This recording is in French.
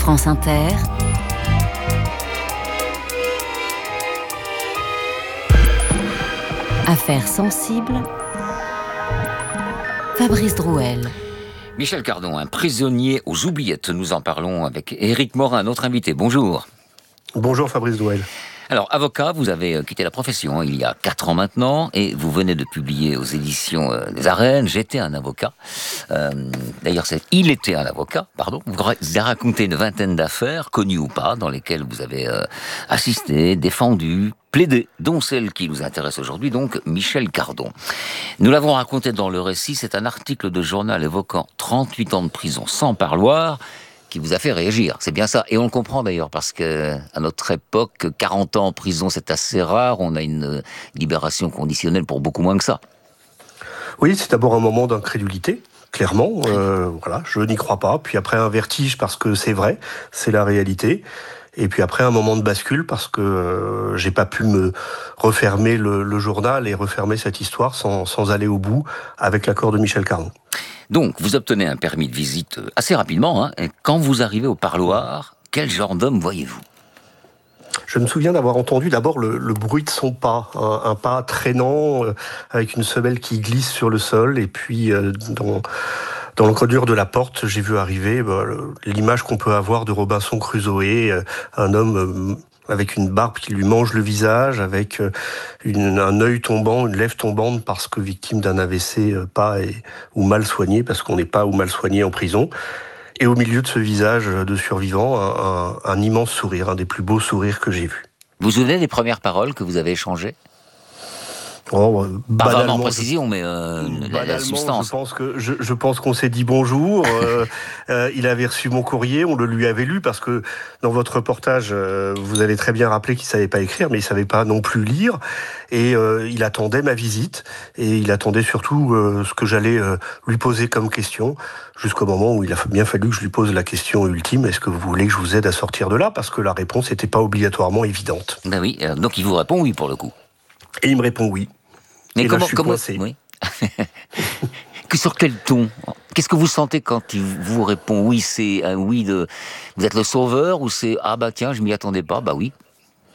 France Inter, Affaires sensibles, Fabrice Drouel. Michel Cardon, un prisonnier aux oubliettes. Nous en parlons avec Éric Morin, notre invité. Bonjour. Bonjour Fabrice Drouel. Alors, avocat, vous avez quitté la profession il y a 4 ans maintenant et vous venez de publier aux éditions des Arènes « J'étais un avocat ». D'ailleurs, c'est « Il était un avocat », pardon. Vous avez raconté une vingtaine d'affaires, connues ou pas, dans lesquelles vous avez assisté, défendu, plaidé, dont celle qui nous intéresse aujourd'hui, donc Michel Cardon. Nous l'avons raconté dans le récit, c'est un article de journal évoquant 38 ans de prison sans parloir, qui vous a fait réagir, c'est bien ça. Et on le comprend d'ailleurs, parce que à notre époque, 40 ans en prison, c'est assez rare. On a une libération conditionnelle pour beaucoup moins que ça. Oui, c'est d'abord un moment d'incrédulité, clairement. Voilà, je n'y crois pas. Puis après un vertige, parce que c'est vrai, c'est la réalité. Et puis après un moment de bascule, parce que j'ai pas pu me refermer le journal et refermer cette histoire sans aller au bout, avec l'accord de Michel Cardon. Donc, vous obtenez un permis de visite assez rapidement, et quand vous arrivez au parloir, quel genre d'homme voyez-vous ? Je me souviens d'avoir entendu d'abord le bruit de son pas, un pas traînant, avec une semelle qui glisse sur le sol, et puis dans l'encadrure de la porte, j'ai vu arriver l'image qu'on peut avoir de Robinson Crusoe, un homme avec une barbe qui lui mange le visage, avec un œil tombant, une lèvre tombante parce que victime d'un AVC ou mal soigné, parce qu'on n'est pas ou mal soigné en prison. Et au milieu de ce visage de survivant, un immense sourire, un des plus beaux sourires que j'ai vus. Vous vous souvenez des premières paroles que vous avez échangées ? Pas vraiment en précision, mais la substance. Je pense qu'on s'est dit bonjour. Il avait reçu mon courrier, on le lui avait lu, parce que dans votre reportage, vous avez très bien rappelé qu'il savait pas écrire, mais il savait pas non plus lire. Et il attendait ma visite, et il attendait surtout ce que j'allais lui poser comme question, jusqu'au moment où il a bien fallu que je lui pose la question ultime: est-ce que vous voulez que je vous aide à sortir de là ? Parce que la réponse n'était pas obligatoirement évidente. Ben oui, donc il vous répond oui pour le coup. Et il me répond oui. Mais et comment, là, je suis coincé. Oui. Sur quel ton ? Qu'est-ce que vous sentez quand il vous répond oui ? C'est un oui de vous êtes le sauveur, ou c'est ah bah tiens, je m'y attendais pas, bah oui.